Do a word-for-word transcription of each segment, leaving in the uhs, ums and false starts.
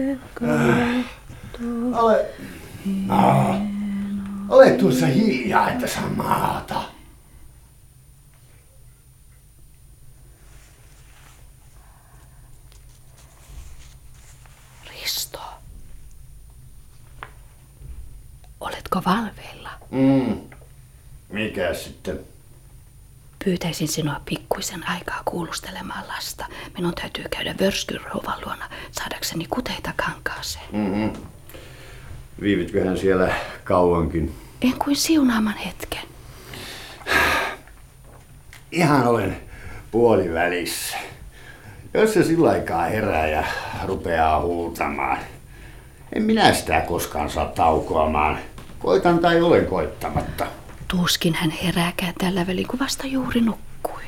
Ole, oh. Ole tuossa hiljaa, että saa maata. Risto, oletko valveilla? Mm. Mikä sitten? Pyytäisin sinua pikkuisen aikaa kuulustelemaan lasta. Minun täytyy käydä Vörskyrouvan luona saadakseni kuteita kankaaseen. Mm-hmm. Viivitköhän siellä kauankin? En kuin siunaaman hetken. Ihan olen puolivälissä. Jos se sillä aikaa herää ja rupeaa huutamaan, en minä sitä koskaan saa taukoamaan. Koitan tai olen koittamatta. Tuskin hän herääkään tällä välin, kun vasta juuri nukkui.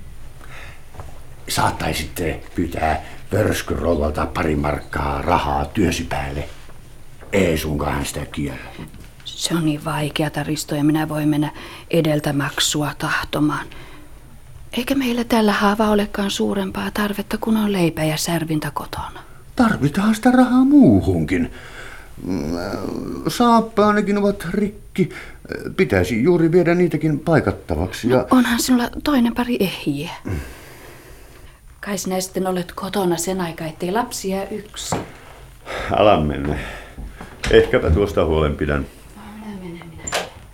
Saattaisitte pyytää Vörskyrouvalta pari markkaa rahaa työsi päälle. Ei sunkaan sitä kiellä. Se on niin vaikeata, Risto, ja minä voin mennä edeltä maksua tahtomaan. Eikä meillä tällä haavaa olekaan suurempaa tarvetta, kun on leipä ja särvintä kotona. Tarvitaan sitä rahaa muuhunkin. Saappaanikin ovat rikki. Pitäisi juuri viedä niitäkin paikattavaksi. Ja... No, onhan sinulla toinen pari ehjiä. Mm. Kai sinä sitten olet kotona sen aikaa, ettei lapsia yksi. Ala mennä. Ehkäpä tuosta huolen pidän. No, minä menen, minä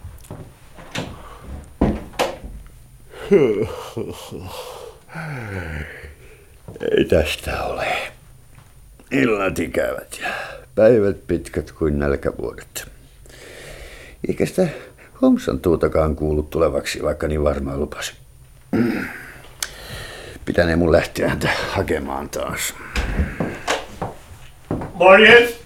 menen. Ei tästä ole. Illat ikävät ja päivät pitkät kuin nälkävuodet. Eikä sitä homsan tuutakaan kuulu tulevaksi, vaikka niin varmaan lupasi. Pitänee mun lähteä häntä hakemaan taas. Morjes!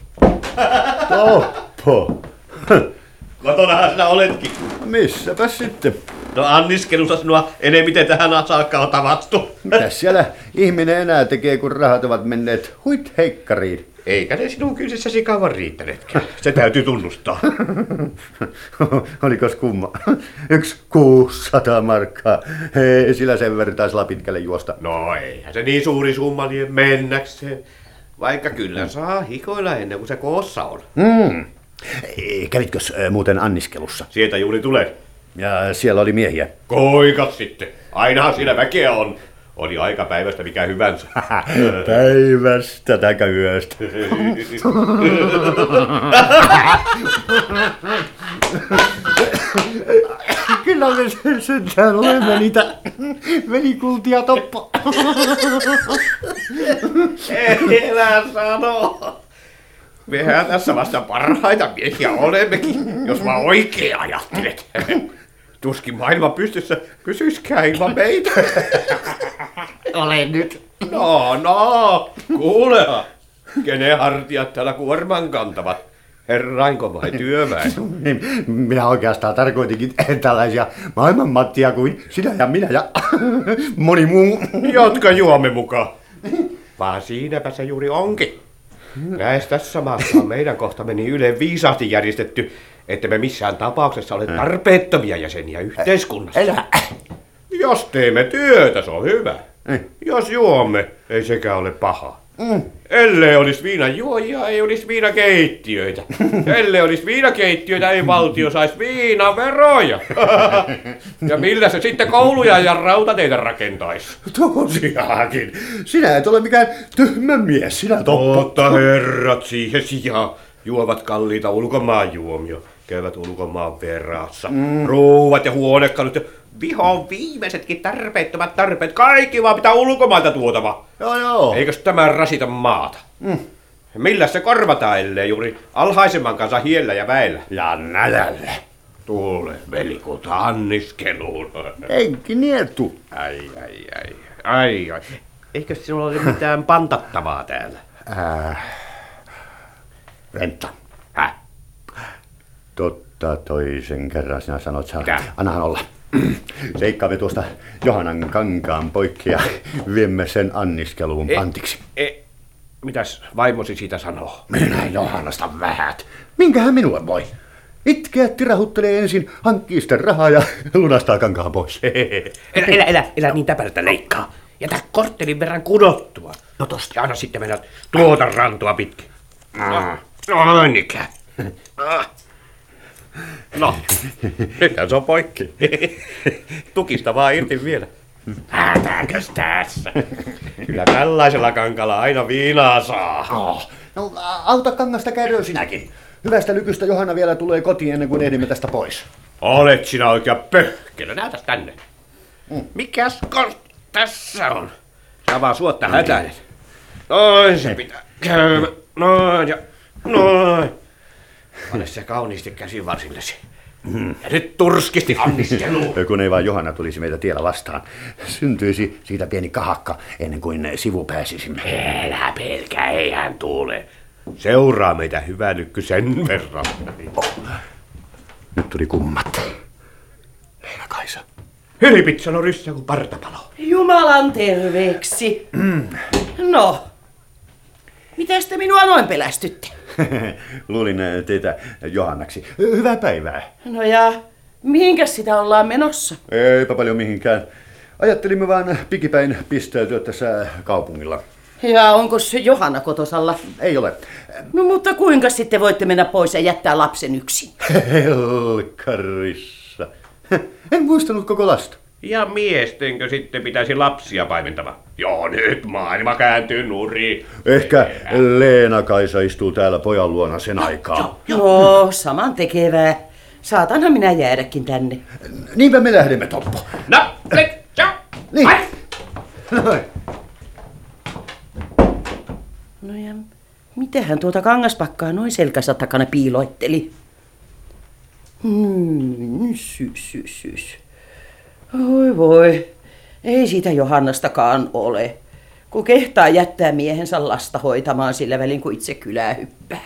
Toppo! Kotonahan sinä oletkin. Missäpä sitten? No anniskelussa sinua enemmiten tähän saakka on tavattu. Mitäs siellä ihminen enää tekee, kun rahat ovat menneet huit heikkariin? Eikä ne sinun kynsissäsi kauan riittäneetkään. Se täytyy tunnustaa. Olikos kumma? Yksi kuusisataa markkaa. Ei sillä sen verran taisi Lapinkälle juosta. No eihän se niin suuri summa niin mennäkseen. Vaikka kyllä saa hikoilla ennen kuin se koossa on. Mm. Kävitkös muuten anniskelussa? Sieltä juuri tulee. Ja siellä oli miehiä. Koikat sitten. Ainahan siinä väkeä on. Oli aika päivästä mikä hyvänsä. Päivästä taikka yöstä. Kyllä me sen sentään olemme niitä velikultia, Toppo. Elä sano. Mehän tässä vasta parhaita miehiä olemmekin, jos mä oikein ajattelet. Tuskin maailma pystyssä pysyiskään ilman meitä. Olen nyt. No, no, kuulehan. Kenen hartiat täällä kuorman kantavat? Herrainko vai työväen? Minä oikeastaan tarkoitinkin tällaisia maailmanmattia kuin sinä ja minä ja moni muu. Jotka juomme mukaan. Vaan siinäpä se juuri onkin. Näes tässä maassa on meidän kohtamme niin yleen viisaasti järjestetty, että me missään tapauksessa ole tarpeettomia jäseniä yhteiskunnassa. Elä. Jos teemme työtä, se on hyvä. Jos juomme, ei sekään ole paha. Mm. Ellei olisi viinajuojia, ei olisi viinakeittiöitä. Ellei olisi viinakeittiöitä, ei valtio saisi viinaveroja. Ja millä se sitten kouluja ja rautateitä rakentaisi? Tosiaankin. Sinä et ole mikään tyhmä mies, sinä Toppo. Mutta herrat siihen sijaan juovat kalliita ulkomaan juomia. Käyvät ulkomaan verassa. Mm. Ruuat ja huonekalut ja vihon viimeisetkin tarpeettomat tarpeet. Kaikki vaan pitää ulkomailta tuotava. Joo, joo. Eikös tämä rasita maata? Mm. Millä se korvataan, ellei juuri alhaisemman kanssa hiellä ja väellä? Ja nälällä. Tule, velikulta, anniskeluun. Enki nietu. Ai, ai, ai, ai, ai. Eikö sinulla ole mitään pantattavaa täällä? Äh. Renta. Häh? Totta toisen kerran sinä sanot, sä... Mitä? Annahan olla. Seikkaamme tuosta Johanan kankaan poikki ja viemme sen anniskeluun E- pantiksi. E- mitäs vaimosi siitä sanoo? Minä Johannasta vähät. Minkähän minua voi? Itkeä tirahuttelee ensin, hankkii sitten rahaa ja lunastaa kankaan pois. Elä, elä, elä, elä niin täpärtä leikkaa. Jätä korttelin verran kudottua. No tosta. Ja anna sitten mennä tuota rantoa pitkin. No, no niinkään. No, nythän se on poikki. Tukista vaan irti vielä. Hätäkös tässä? Kyllä tällaisella kankalla aina viinaa saa. Oh, no auta kangasta käydä sinäkin. Hyvästä lykystä Johanna vielä tulee kotiin ennen kuin ehdimme tästä pois. Olet sinä oikea pöhkelö, näytäs tänne. Mm. Mikäs kortti tässä on? Sä vaan suotta hätäilet. Noin se pitää käydä. Noin ja noin. Pane se kauniisti käsin varsillesi. Mm. Ja nyt turskisti anniskelu. Kun ei vaan Johanna tulisi meitä tiellä vastaan. Syntyisi siitä pieni kahakka ennen kuin sivu pääsisimme. Älä pelkää, ei hän tule. Seuraa meitä hyvä lykky sen verran. Oh. Nyt tuli kummat. Leena-Kaisa. Hylipit sano ryssä kuin partapalo. Jumalan terveeksi. Mm. No, mitäs te minua noin pelästytte? Luulin teitä Johannaksi. Hyvää päivää. No ja mihinkäs sitä ollaan menossa? Eipä paljon mihinkään. Ajattelimme vaan pikipäin pistäytyä tässä kaupungilla. Ja onko se Johanna kotosalla? Ei ole. No mutta kuinka sitten voitte mennä pois ja jättää lapsen yksin? Helkkarissa. En muistanut koko lasta. Ja miestenkö sitten pitäisi lapsia paimentamaan? Joo, nyt maailma kääntyy nurin. Ehkä Leena-Kaisa istuu täällä pojan luona sen aikaa. No, saman tekevää. Saatanhan minä jäädäkin tänne. Niinpä me lähdemme, Toppo. No, klik, ciao. Niin. Noin. No ja mitähän tuota kangaspakkaa noin selkänsä takana piiloitteli? Hmm, syys, syys, syys. Oi voi, ei siitä Johannastakaan ole, kun kehtaa jättää miehensä lasta hoitamaan sillä välin, kun itse kylää hyppää.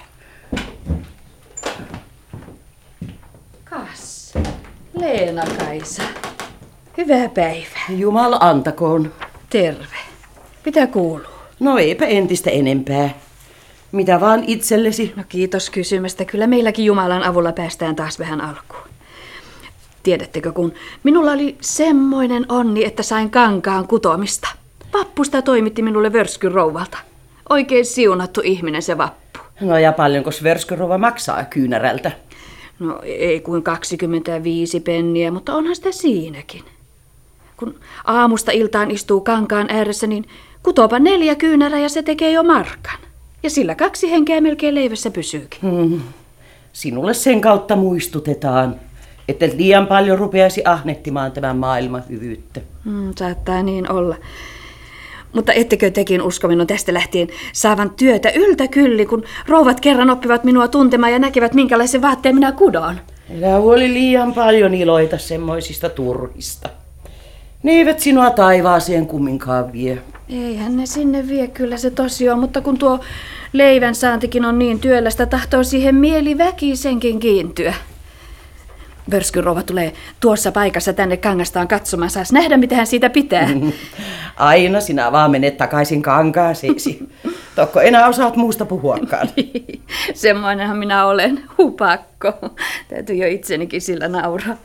Kas, Leena-Kaisa. Hyvää päivää. Jumala antakoon. Terve. Mitä kuuluu? No eipä entistä enempää. Mitä vaan itsellesi? No kiitos kysymästä. Kyllä meilläkin Jumalan avulla päästään taas vähän alkuun. Tiedättekö, kun minulla oli semmoinen onni, että sain kankaan kutomista. Vappu sitä toimitti minulle Vörskyn rouvalta. Oikein siunattu ihminen se Vappu. No ja paljonko Vörskyn rouva maksaa kyynärältä? No ei kuin kaksikymmentäviisi penniä, mutta onhan sitä siinäkin. Kun aamusta iltaan istuu kankaan ääressä, niin kutopa neljä kyynärää ja se tekee jo markan. Ja sillä kaksi henkeä melkein leivässä pysyykin. Hmm. Sinulle sen kautta muistutetaan, että liian paljon rupeaisi ahnettimaan tämän maailman hyvyyttä. Hmm, saattaa niin olla. Mutta ettekö tekin usko minun tästä lähtien saavan työtä yltäkylli, kun rouvat kerran oppivat minua tuntemaan ja näkevät, minkälaisen vaatteen minä kudon? Älä huoli liian paljon iloita semmoisista turhista. Ne eivät sinua taivaaseen kumminkaan vie. Eihän ne sinne vie, kyllä se tosi on, mutta kun tuo leivän saantikin on niin työlästä, tahtoo siihen mieli väkisenkin kiintyä. Vörskyn rouva tulee tuossa paikassa tänne kangastaan katsomaan, saas nähdä, mitä hän siitä pitää. Aina sinä vaan menet takaisin kankaaseesi. Tokko enää osaat muusta puhuakaan. Semmoinenhan minä olen, hupakko. Täytyy jo itsenikin sillä nauraa.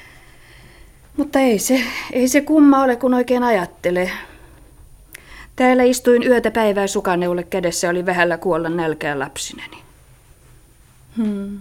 Mutta ei se, ei se kumma ole, kun oikein ajattelee. Täällä istuin yötä päivää sukaneulle kädessä ja oli vähällä kuolla nälkään lapsineni. Hmm.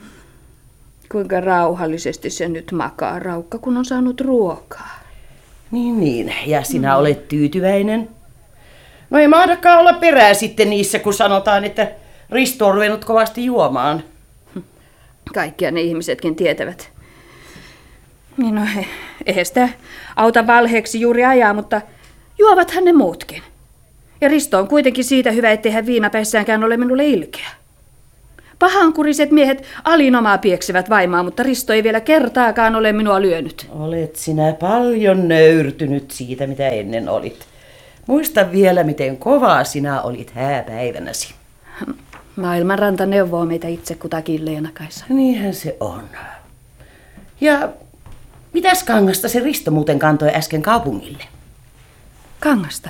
Kuinka rauhallisesti se nyt makaa, Raukka, kun on saanut ruokaa. Niin, niin. Ja sinä mm. olet tyytyväinen? No ei mahdakaan olla perää sitten niissä, kun sanotaan, että Risto on ruvennut kovasti juomaan. Kaikkia ne ihmisetkin tietävät. Niin no, eihän sitä auta valheeksi juuri ajaa, mutta juovathan ne muutkin. Ja Risto on kuitenkin siitä hyvä, ettei hän viinapäissäänkään ole minulle ilkeä. Pahankuriset miehet alinomaa pieksevät vaimaa, mutta Risto ei vielä kertaakaan ole minua lyönyt. Olet sinä paljon nöyrtynyt siitä, mitä ennen olit. Muista vielä, miten kovaa sinä olit hääpäivänäsi. Maailmanranta neuvoo meitä itse kutakin, Leena-Kaisa. Niinhän se on. Ja mitäs kangasta se Risto muuten kantoi äsken kaupungille? Kangasta?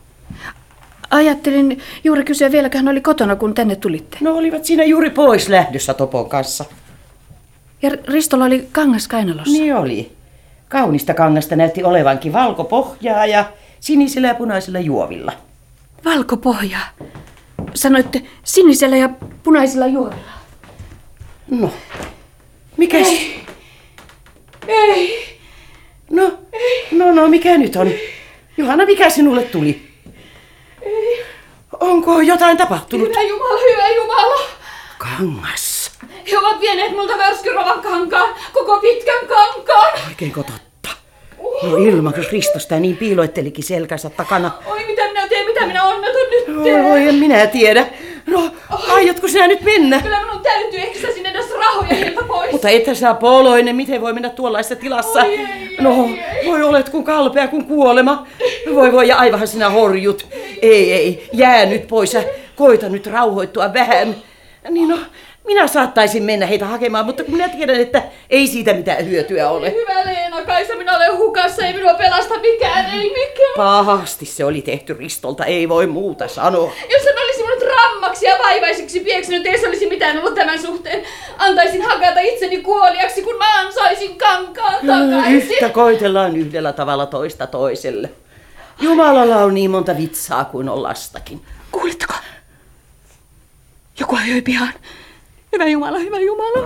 Ajattelin juuri kysyä vieläkö hän oli kotona, kun tänne tulitte. No olivat siinä juuri pois lähdössä Topon kanssa. Ja Ristolla oli kangas kainalossa? Niin oli. Kaunista kangasta näytti olevankin valkopohjaa ja sinisillä ja punaisilla juovilla. Valkopohjaa? sanoitte sinisellä ja punaisilla juorilla. No, mikäs? Ei. Ei. No, no, no, mikä nyt on? Johanna, mikä sinulle tuli? Ei. Onko jotain tapahtunut? Hyvä Jumala, hyvä Jumala. Kangas. He ovat vieneet multa Värskyrovan kankaan, koko pitkän kankaan. Oikeinko totta? No Ilma Kristus tää niin piiloittelikin selkänsä takana. Oi, mitä minä teen, mitä minä onneton nyt Oi, teen? voi, en minä tiedä. No, aiotko sinä nyt mennä? Kyllä minun täytyy, eikö sä sinne edes rahoja heiltä pois? Mutta ethän sä poloinen, miten voi mennä tuollaisessa tilassa? Oi, ei, no, ei, ei. voi olet kun kalpea kuin kuolema. Voi voi, ja aivan sinä horjut. Ei, ei, jää nyt pois ja koita nyt rauhoittua vähän. Niin no, minä saattaisin mennä heitä hakemaan, mutta kun minä tiedän, että ei siitä mitään hyötyä ole. Hyvä Leena, Kaisa, minä olen hukassa, ei minua pelasta mikään, ei mikään. Pahasti se oli tehty Ristolta, ei voi muuta sanoa. Jos hän olisi minut rammaksi ja vaivaiseksi pieksinyt, ei se olisi mitään ollut tämän suhteen. Antaisin hakata itseni kuoliaksi, kun mä ansaisin kankaan takaisin. Yhtä koitellaan yhdellä tavalla toista toiselle. Jumalalla on niin monta vitsaa kuin on lastakin. Kuulitteko? Joku ajoi pihaan. Hyvä Jumala, hyvä Jumala.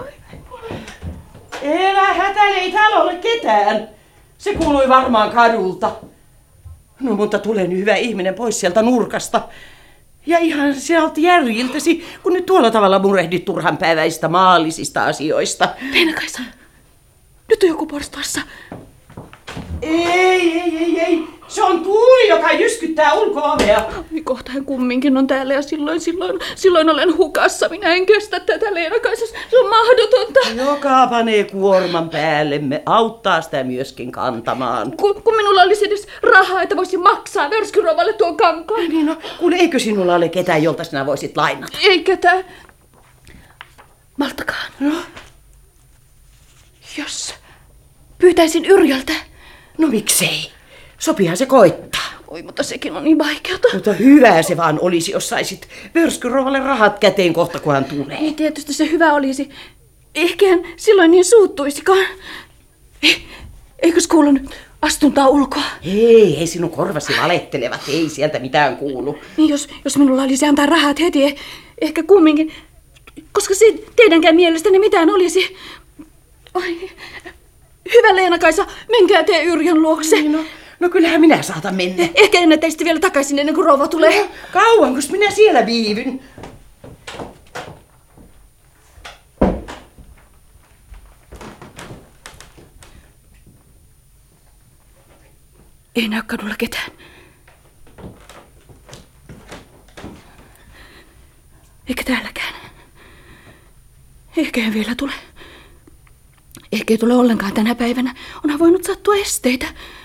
Elä hätäile, ei täällä ole ketään. Se kuului varmaan kadulta. No mutta tule nyt hyvä ihminen pois sieltä nurkasta. Ja ihan sieltä järjiltäsi, kun nyt tuolla tavalla murehdit turhan päiväistä maallisista asioista. Leena, Kaisa, nyt on joku porstuassa. Ei, ei, ei, ei. Se on tuuli, joka jyskyttää ulko-ovea. Ai, kohta hän kumminkin on täällä ja silloin, silloin, silloin olen hukassa. Minä en kestä tätä, Leena, Kaisa. Se on mahdotonta. Joka panee kuorman päällemme, auttaa sitä myöskin kantamaan. Kun, kun minulla olisi edes rahaa, että voisin maksaa Värskyrovalle tuon kankaan. Niin no, kun eikö sinulla ole ketään, jolta sinä voisit lainata? Ei ketään. Malttakaan. No, Jos pyytäisin Yrjöltä. no miksei? Sopihan se koittaa. Oi, mutta sekin on niin vaikeata. Mutta hyvä se vaan olisi, jos saisit Värskyrovalle rahat käteen kohta, kun hän tulee. Ei tietysti se hyvä olisi. Ehkä hän silloin niin suuttuisikaan. Eh, eikös kuulu nyt astuntaa ulkoa? Ei, ei sinun korvasi valettelevat, ei sieltä mitään kuulu. Niin jos, jos minulla olisi antaa rahat heti, eh, ehkä kumminkin. Koska se teidänkään mielestäni mitään olisi. Oi, hyvä Leena, Kaisa, menkää te Yrjön luokse. Niin, no, no kyllähän minä saatan mennä. Ehkä ennä teistä vielä takaisin ennen kuin rouva tulee. No, kauanko minä siellä viivyn? Ei näy kadulla ketään. Eikä täälläkään. Ehkä en vielä tule. Ehkä ei tule ollenkaan tänä päivänä. Onhan voinut sattua esteitä.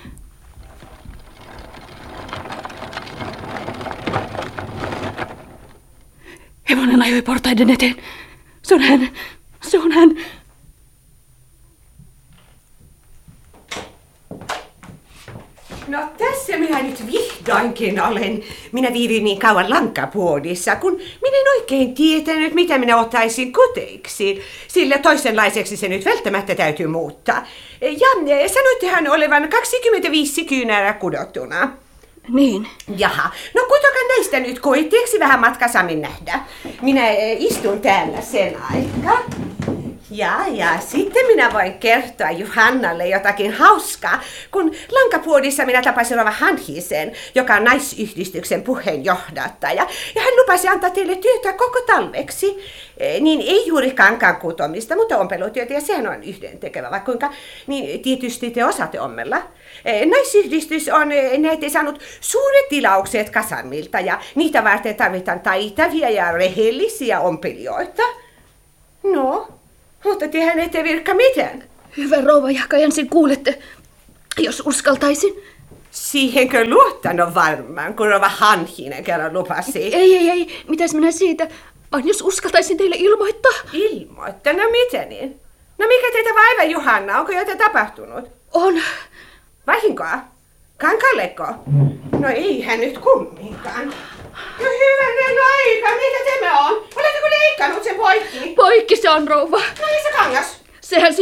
Hevonen ajoi portaiden eteen. Se on hän. Se on hän. No tässä minä nyt vihdoinkin olen. Minä viivyin niin kauan lankapuodissa, kun minä en oikein tietänyt, mitä minä ottaisin koteiksi. Sillä toisenlaiseksi se nyt välttämättä täytyy muuttaa. Ja sanoittehan olevan kaksikymmentäviisi kyynärää kudottuna. Niin. Jaha, no kutokaa näistä nyt koitteeksi vähän matkasammin nähdä. Minä istun täällä sen aikaa. Ja, ja sitten minä voin kertoa Juhannalle jotakin hauskaa, kun lankapuodissa minä tapasin Rova Hanhisen, joka on naisyhdistyksen puheenjohdattaja, ja hän lupasi antaa teille työtä koko talveksi. E, niin ei juuri kankaan kutomista, mutta ompelutyötä, ja sehän on yhdentekevä, vaikka kuinka, niin tietysti te osaatte ommella. E, naisyhdistys on e, näitä saanut suuret tilaukset kasammilta, ja niitä varten tarvitaan taitavia ja rehellisiä ompelijoita. No... Mutta tehän ette virkka mitään. Hyvä rouva Jakajansin, kuulette, jos uskaltaisin. Siihenkö luottanut varmaan, kun Rova Hanhinen kerran lupasi? Ei, ei, ei. Mitäs minä siitä? Vaan jos uskaltaisin teille ilmoittaa. Ilmoittaa? No mitä niin? No mikä teitä vaiva, Juhanna? Onko jotain tapahtunut? On. Vahinkoa? Kankalleko? No eihän nyt kumminkaan. No hyvänen aika, mitä tämä on? Oletteko leikannut sen poikki? Poikki se on, rouva. No missä kangas? Sehän